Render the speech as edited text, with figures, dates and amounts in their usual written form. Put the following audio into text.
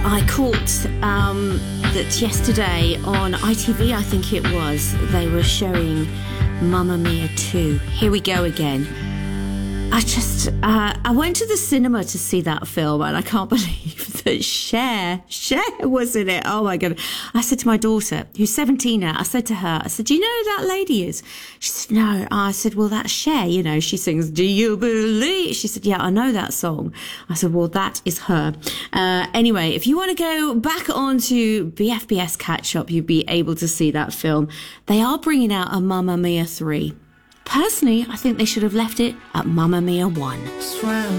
I caught that yesterday on ITV, I think it was, they were showing Mamma Mia 2. Here we go again. I went to the cinema to see that film, and I can't believe that Cher was in it. Oh my God. I said to my daughter, who's 17 now, I said to her, do you know who that lady is? She said, no. I said, well, that's Cher, you know, she sings, Do You Believe? She said, yeah, I know that song. I said, well, that is her. Anyway, if you want to go back onto BFBS Catch Up, you'll be able to see that film. They are bringing out a Mamma Mia 3. Personally, I think they should have left it at Mamma Mia 1.